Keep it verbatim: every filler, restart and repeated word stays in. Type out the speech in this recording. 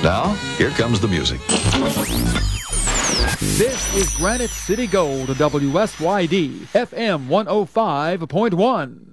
Now, here comes the music. This is Granite City Gold, W S Y D, F M one oh five point one.